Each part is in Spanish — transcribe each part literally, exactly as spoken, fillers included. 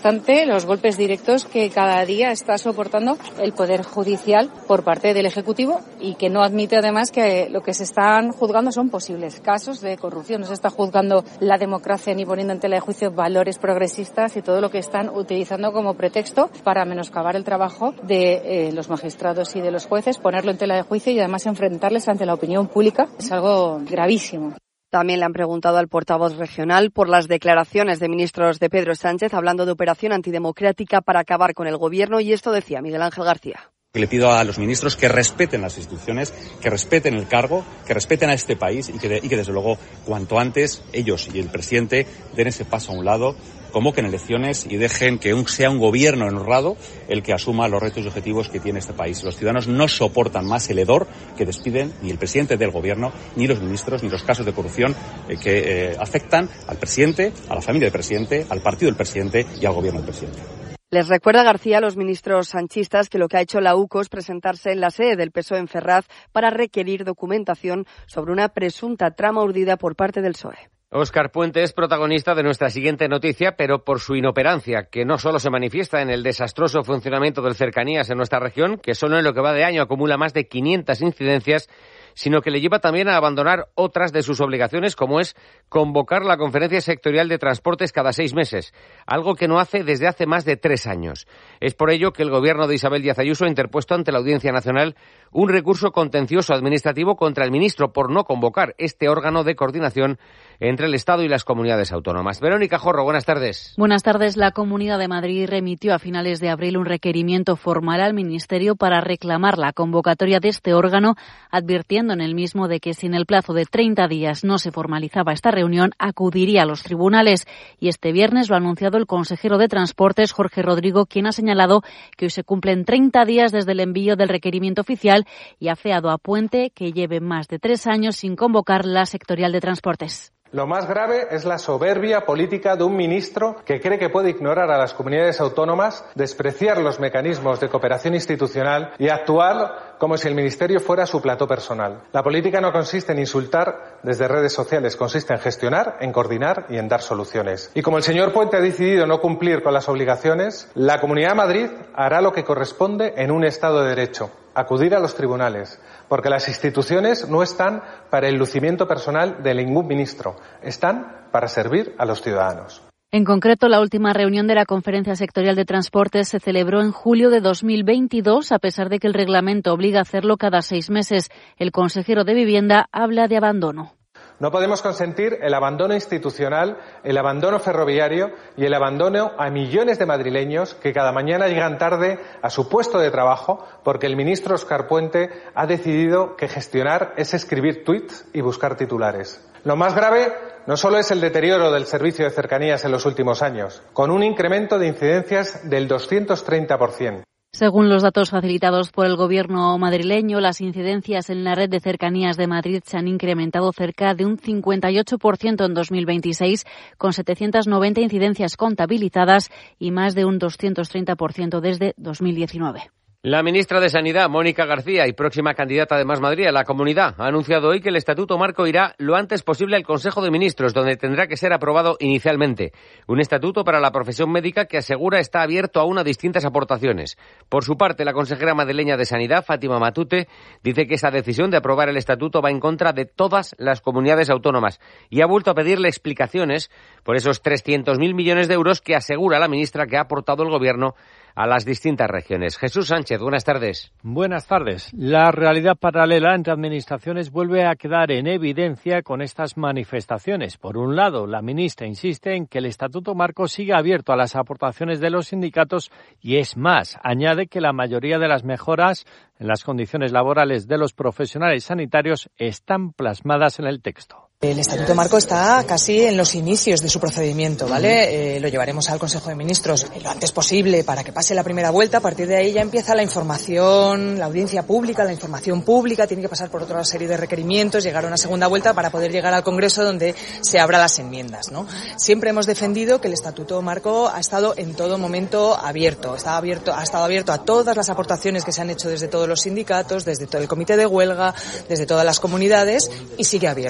bastante los golpes directos que cada día está soportando el Poder Judicial por parte del Ejecutivo y que no admite además que lo que se están juzgando son posibles casos de corrupción. No se está juzgando la democracia ni poniendo en tela de juicio valores progresistas y todo lo que están utilizando como pretexto para menoscabar el trabajo de eh, los magistrados y de los jueces, ponerlo en tela de juicio y además enfrentarles ante la opinión pública. Es algo gravísimo. También le han preguntado al portavoz regional por las declaraciones de ministros de Pedro Sánchez hablando de operación antidemocrática para acabar con el gobierno, y esto decía Miguel Ángel García. Le pido a los ministros que respeten las instituciones, que respeten el cargo, que respeten a este país y que, de, y que desde luego cuanto antes ellos y el presidente den ese paso a un lado, convoquen elecciones y dejen que un, sea un gobierno honrado el que asuma los retos y objetivos que tiene este país. Los ciudadanos no soportan más el hedor que despiden ni el presidente del gobierno, ni los ministros, ni los casos de corrupción eh, que eh, afectan al presidente, a la familia del presidente, al partido del presidente y al gobierno del presidente. Les recuerda García a los ministros sanchistas que lo que ha hecho la U C O es presentarse en la sede del P S O E en Ferraz para requerir documentación sobre una presunta trama urdida por parte del P S O E. Óscar Puente es protagonista de nuestra siguiente noticia, pero por su inoperancia, que no solo se manifiesta en el desastroso funcionamiento del Cercanías en nuestra región, que solo en lo que va de año acumula más de quinientas incidencias, sino que le lleva también a abandonar otras de sus obligaciones, como es convocar la Conferencia Sectorial de Transportes cada seis meses, algo que no hace desde hace más de tres años. Es por ello que el gobierno de Isabel Díaz Ayuso ha interpuesto ante la Audiencia Nacional un recurso contencioso administrativo contra el ministro por no convocar este órgano de coordinación entre el Estado y las comunidades autónomas. Verónica Jorro, buenas tardes. Buenas tardes. La Comunidad de Madrid remitió a finales de abril un requerimiento formal al Ministerio para reclamar la convocatoria de este órgano, advirtiendo en el mismo de que si en el plazo de treinta días no se formalizaba esta reunión, acudiría a los tribunales. Y este viernes lo ha anunciado el consejero de Transportes, Jorge Rodrigo, quien ha señalado que hoy se cumplen treinta días desde el envío del requerimiento oficial y ha feado a Puente que lleve más de tres años sin convocar la sectorial de Transportes. Lo más grave es la soberbia política de un ministro que cree que puede ignorar a las comunidades autónomas, despreciar los mecanismos de cooperación institucional y actuar como si el ministerio fuera su plató personal. La política no consiste en insultar desde redes sociales, consiste en gestionar, en coordinar y en dar soluciones. Y como el señor Puente ha decidido no cumplir con las obligaciones, la Comunidad de Madrid hará lo que corresponde en un Estado de Derecho: acudir a los tribunales, porque las instituciones no están para el lucimiento personal de ningún ministro, están para servir a los ciudadanos. En concreto, la última reunión de la Conferencia Sectorial de Transportes se celebró en julio de dos mil veintidós, a pesar de que el reglamento obliga a hacerlo cada seis meses. El consejero de Vivienda habla de abandono. No podemos consentir el abandono institucional, el abandono ferroviario y el abandono a millones de madrileños que cada mañana llegan tarde a su puesto de trabajo porque el ministro Óscar Puente ha decidido que gestionar es escribir tuits y buscar titulares. Lo más grave no solo es el deterioro del servicio de cercanías en los últimos años, con un incremento de incidencias del doscientos treinta por ciento. Según los datos facilitados por el gobierno madrileño, las incidencias en la red de cercanías de Madrid se han incrementado cerca de un cincuenta y ocho por ciento en dos mil veintiséis, con setecientas noventa incidencias contabilizadas y más de un doscientos treinta por ciento desde dos mil diecinueve. La ministra de Sanidad, Mónica García, y próxima candidata de Más Madrid a la Comunidad, ha anunciado hoy que el Estatuto Marco irá lo antes posible al Consejo de Ministros, donde tendrá que ser aprobado inicialmente. Un estatuto para la profesión médica que asegura está abierto aún a distintas aportaciones. Por su parte, la consejera madrileña de Sanidad, Fátima Matute, dice que esa decisión de aprobar el estatuto va en contra de todas las comunidades autónomas y ha vuelto a pedirle explicaciones por esos trescientos mil millones de euros que asegura la ministra que ha aportado el Gobierno a las distintas regiones. Jesús Sánchez, buenas tardes. Buenas tardes. La realidad paralela entre administraciones vuelve a quedar en evidencia con estas manifestaciones. Por un lado, la ministra insiste en que el Estatuto Marco sigue abierto a las aportaciones de los sindicatos y es más, añade que la mayoría de las mejoras en las condiciones laborales de los profesionales sanitarios están plasmadas en el texto. El Estatuto Marco está casi en los inicios de su procedimiento, ¿vale? Eh, lo llevaremos al Consejo de Ministros lo antes posible para que pase la primera vuelta. A partir de ahí ya empieza la información, la audiencia pública, la información pública. Tiene que pasar por otra serie de requerimientos, llegar a una segunda vuelta para poder llegar al Congreso donde se abran las enmiendas, ¿no? Siempre hemos defendido que el Estatuto Marco ha estado en todo momento abierto. Está abierto, ha estado abierto a todas las aportaciones que se han hecho desde todos los sindicatos, desde todo el comité de huelga, desde todas las comunidades y sigue abierto.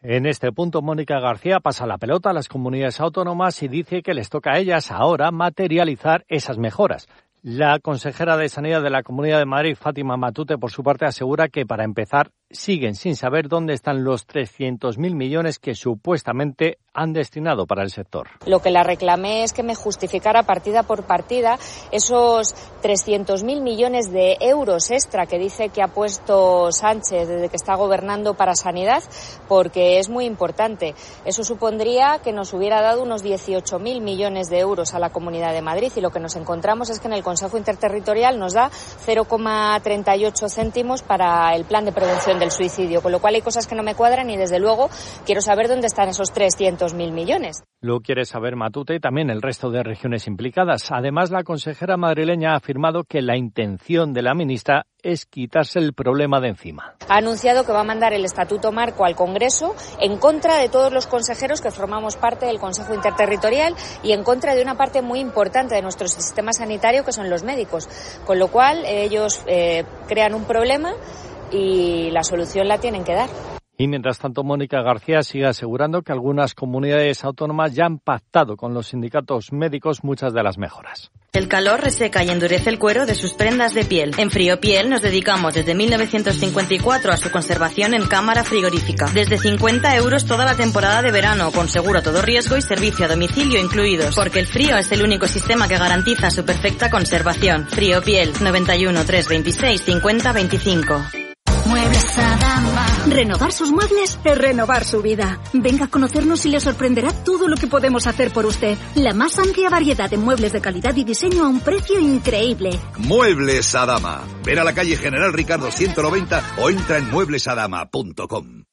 En este punto, Mónica García pasa la pelota a las comunidades autónomas y dice que les toca a ellas ahora materializar esas mejoras. La consejera de Sanidad de la Comunidad de Madrid, Fátima Matute, por su parte, asegura que para empezar siguen sin saber dónde están los trescientos mil millones que supuestamente han destinado para el sector. Lo que la reclamé es que me justificara partida por partida esos trescientos mil millones de euros extra que dice que ha puesto Sánchez desde que está gobernando para Sanidad, porque es muy importante. Eso supondría que nos hubiera dado unos dieciocho mil millones de euros a la Comunidad de Madrid, y lo que nos encontramos es que en el Consejo Interterritorial nos da cero coma treinta y ocho céntimos para el plan de prevención del suicidio, con lo cual hay cosas que no me cuadran y desde luego quiero saber dónde están esos trescientos mil millones. Lo quiere saber Matute y también el resto de regiones implicadas. Además, la consejera madrileña ha afirmado que la intención de la ministra es quitarse el problema de encima. Ha anunciado que va a mandar el Estatuto Marco al Congreso en contra de todos los consejeros que formamos parte del Consejo Interterritorial y en contra de una parte muy importante de nuestro sistema sanitario, que son los médicos. Con lo cual, ellos eh, crean un problema y la solución la tienen que dar. Y mientras tanto, Mónica García sigue asegurando que algunas comunidades autónomas ya han pactado con los sindicatos médicos muchas de las mejoras. El calor reseca y endurece el cuero de sus prendas de piel. En Friopiel nos dedicamos desde mil novecientos cincuenta y cuatro a su conservación en cámara frigorífica. Desde cincuenta euros toda la temporada de verano, con seguro a todo riesgo y servicio a domicilio incluidos. Porque el frío es el único sistema que garantiza su perfecta conservación. Friopiel, noventa y uno, trescientos veintiséis, cincuenta veinticinco. Muebles Adama. Renovar sus muebles es renovar su vida. Venga a conocernos y le sorprenderá todo lo que podemos hacer por usted. La más amplia variedad de muebles de calidad y diseño a un precio increíble. Muebles Adama. Ven a la calle General Ricardo ciento noventa o entra en muebles adama punto com.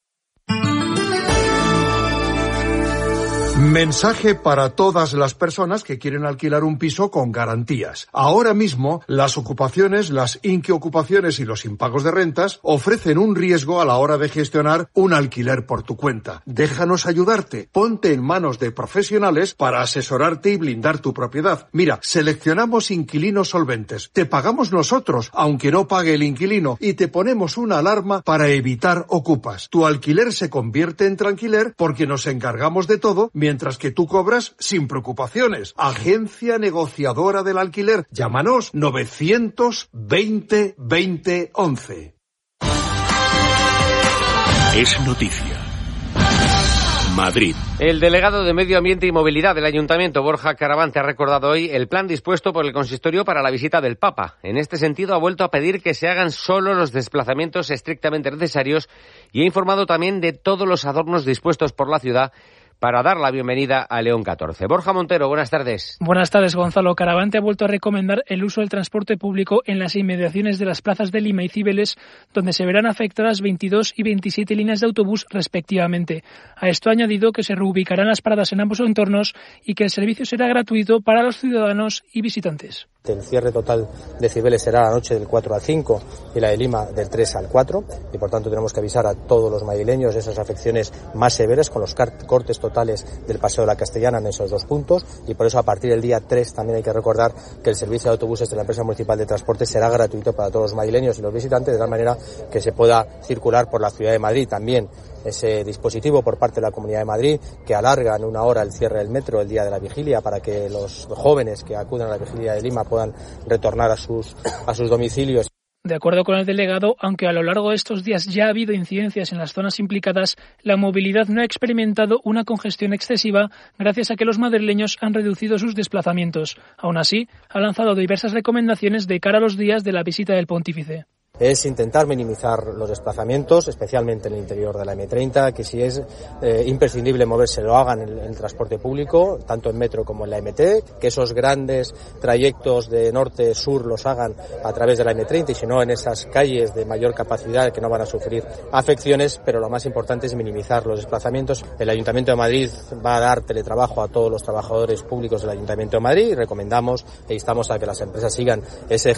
Mensaje para todas las personas que quieren alquilar un piso con garantías. Ahora mismo, las ocupaciones, las inquiocupaciones y los impagos de rentas ofrecen un riesgo a la hora de gestionar un alquiler por tu cuenta. Déjanos ayudarte. Ponte en manos de profesionales para asesorarte y blindar tu propiedad. Mira, seleccionamos inquilinos solventes. Te pagamos nosotros, aunque no pague el inquilino, y te ponemos una alarma para evitar ocupas. Tu alquiler se convierte en tranquiler porque nos encargamos de todo, mientras que tú cobras sin preocupaciones. Agencia Negociadora del Alquiler. Llámanos novecientos veinte veinte once. Es noticia. Madrid. El delegado de Medio Ambiente y Movilidad del Ayuntamiento, Borja Caravante, ha recordado hoy el plan dispuesto por el consistorio para la visita del Papa. En este sentido, ha vuelto a pedir que se hagan solo los desplazamientos estrictamente necesarios y ha informado también de todos los adornos dispuestos por la ciudad para dar la bienvenida a León catorce. Borja Montero, buenas tardes. Buenas tardes, Gonzalo. Caravante ha vuelto a recomendar el uso del transporte público en las inmediaciones de las plazas de Lima y Cibeles, donde se verán afectadas veintidós y veintisiete líneas de autobús respectivamente. A esto ha añadido que se reubicarán las paradas en ambos entornos y que el servicio será gratuito para los ciudadanos y visitantes. El cierre total de Cibeles será la noche del cuatro al cinco y la de Lima del tres al cuatro, y por tanto tenemos que avisar a todos los madrileños de esas afecciones más severas con los cortes totales del Paseo de la Castellana en esos dos puntos, y por eso a partir del día tres también hay que recordar que el servicio de autobuses de la empresa municipal de transporte será gratuito para todos los madrileños y los visitantes, de tal manera que se pueda circular por la ciudad de Madrid. También ese dispositivo por parte de la Comunidad de Madrid que alarga en una hora el cierre del metro el día de la vigilia para que los jóvenes que acudan a la vigilia de Lima puedan retornar a sus, a sus domicilios. De acuerdo con el delegado, aunque a lo largo de estos días ya ha habido incidencias en las zonas implicadas, la movilidad no ha experimentado una congestión excesiva gracias a que los madrileños han reducido sus desplazamientos. Aún así, ha lanzado diversas recomendaciones de cara a los días de la visita del pontífice. Es intentar minimizar los desplazamientos, especialmente en el interior de la eme treinta, que si es eh, imprescindible moverse lo hagan en el, en el transporte público, tanto en metro como en la eme te, que esos grandes trayectos de norte-sur los hagan a través de la eme treinta y si no en esas calles de mayor capacidad que no van a sufrir afecciones, pero lo más importante es minimizar los desplazamientos. El Ayuntamiento de Madrid va a dar teletrabajo a todos los trabajadores públicos del Ayuntamiento de Madrid y recomendamos e instamos a que las empresas sigan ese ejemplo.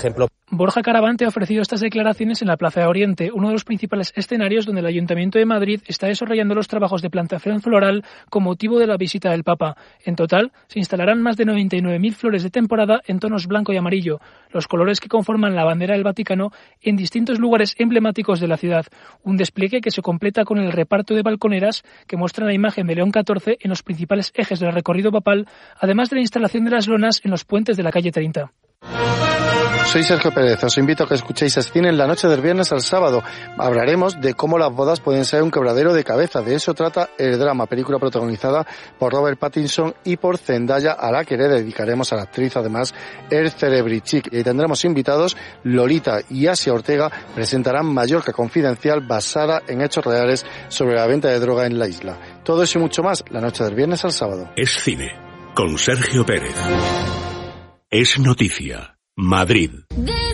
Borja Caravante ha ofrecido estas declaraciones en la Plaza de Oriente, uno de los principales escenarios donde el Ayuntamiento de Madrid está desarrollando los trabajos de plantación floral con motivo de la visita del Papa. En total, se instalarán más de noventa y nueve mil flores de temporada en tonos blanco y amarillo, los colores que conforman la bandera del Vaticano, en distintos lugares emblemáticos de la ciudad. Un despliegue que se completa con el reparto de balconeras que muestra la imagen de León catorce en los principales ejes del recorrido papal, además de la instalación de las lonas en los puentes de la calle treinta. Soy Sergio Pérez, os invito a que escuchéis Cine en la noche del viernes al sábado. Hablaremos de cómo las bodas pueden ser un quebradero de cabeza. De eso trata El drama, película protagonizada por Robert Pattinson y por Zendaya, a la que le dedicaremos a la actriz además el Celebrity Chic. Y tendremos invitados. Lolita y Asia Ortega presentarán Mallorca Confidencial, basada en hechos reales sobre la venta de droga en la isla. Todo eso y mucho más la noche del viernes al sábado. Es cine con Sergio Pérez. Es noticia. Madrid.